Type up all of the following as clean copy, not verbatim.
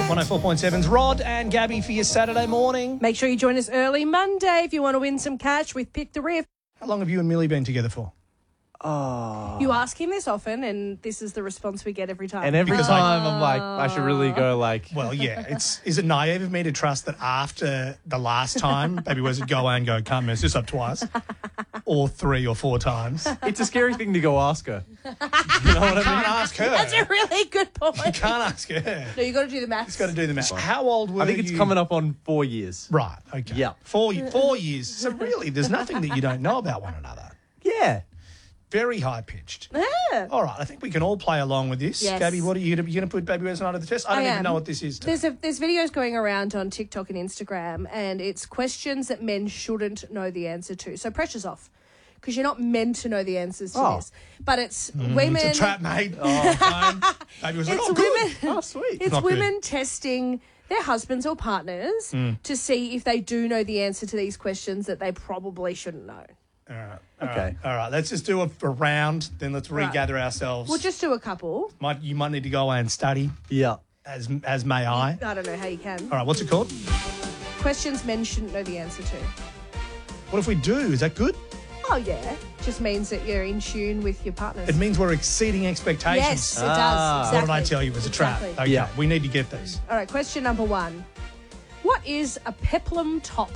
104.7's Rod and Gabby for your Saturday morning. Make sure you join us early Monday if you want to win some cash with Pick the Riff. How long have you and Millie been together for? You ask him this often, and this is the response we get every time. And every Because time I'm like, I should really go like... Well, yeah. Is it naive of me to trust that after the last time, baby, was it go away and go, can't mess this up twice? Or 3 or 4 times? It's a scary thing to go ask her. You know what I mean? Can't ask her. That's a really good point. You can't ask her. No, you got to do the maths. It's got to do the math. How old were you? I think it's coming up on 4 years. Right, okay. Yeah. 4 years. So really, there's nothing that you don't know about one another. Yeah. Very high-pitched. Yeah. All right, I think we can all play along with this. Yes. Gabby, what are you going to put Baby Where's Night to the test? I don't even know what this is. There's videos going around on TikTok and Instagram, and it's questions that men shouldn't know the answer to. So pressure's off, because you're not meant to know the answers to this. But it's women. It's a trap, mate. Baby was like, It's oh, women. good. Oh, sweet. It's Not women good. testing their husbands or partners to see if they do know the answer to these questions that they probably shouldn't know. All right. Okay. All right. Let's just do a round, then let's regather ourselves. We'll just do a couple. You might need to go away and study, Yeah. as may I. I don't know how you can. All right, what's it called? Questions men shouldn't know the answer to. What if we do? Is that good? Oh, yeah. Just means that you're in tune with your partners. It means we're exceeding expectations. Yes, it does. What Exactly. did I tell you? It was a trap. Exactly. Okay, Yeah. we need to get these. All right, question number 1. What is a peplum top?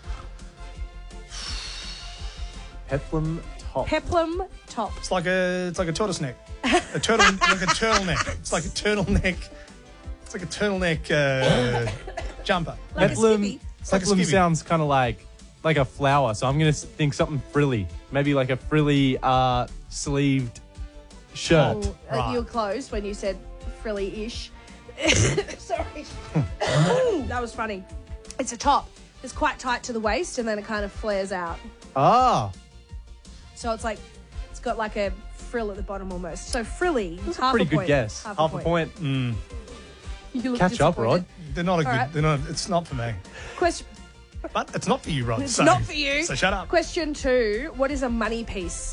Peplum top. Peplum top. It's like a tortoise neck. A turtle, like a turtleneck. It's like a turtleneck. It's like a turtleneck jumper. Like a skivvy. It's like a Peplum skivvy. sounds kind of like a flower, so I'm going to think something frilly. Maybe like a frilly sleeved shirt. Oh, Right. you were close when you said frilly-ish. Sorry. That was funny. It's a top. It's quite tight to the waist, and then it kind of flares out. Ah. So it's like, it's got like a frill at the bottom almost. So frilly. That's a half pretty a good point. guess. Half a point. You look Catch up, Rod. disappointed. They're not a good. right. They're not. It's not for me. Question. But it's not for you, Rod. It's not for you. So shut up. Question 2. What is a money piece?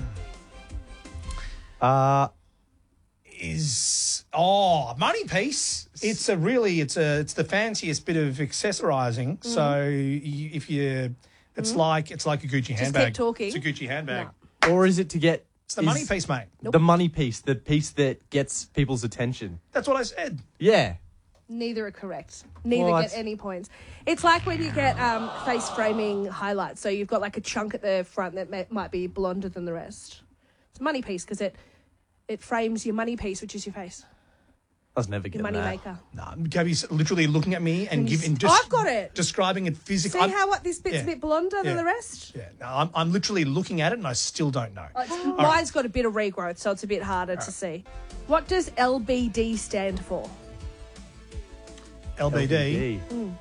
A money piece. It's the fanciest bit of accessorizing. So if you, it's like a Gucci handbag. keep talking. It's a Gucci handbag. No. Or is it to get... It's the money piece, mate. The money piece, the piece that gets people's attention. That's what I said. Yeah. Neither are correct. Neither What? get any points. It's like when you get face framing highlights. So you've got like a chunk at the front that might be blonder than the rest. It's a money piece because it frames your money piece, which is your face. I was never Your getting money that. maker. No, Gabby's literally looking at me and giving. I've got it. Describing it See physically. how this bit's yeah. a bit blonder than Yeah. the rest? Yeah. No, I'm literally looking at it and I still don't know. Mine's got a bit of regrowth, so it's a bit harder to see. What does LBD stand for? LBD.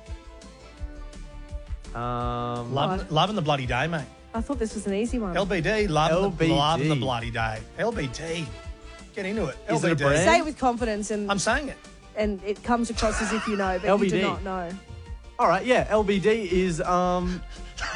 Loving the bloody day, mate. I thought this was an easy one. LBD, loving the bloody day. LBD. Get into it. Is it a LBD. brand? Say it with confidence, and I'm saying it. it comes across as if you know, but you do LBD. not know. All right, yeah. LBD is